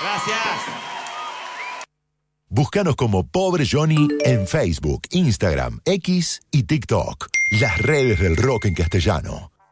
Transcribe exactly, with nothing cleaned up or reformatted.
Gracias. Búscanos como Pobre Johnny en Facebook, Instagram, X y TikTok. Las redes del rock en castellano.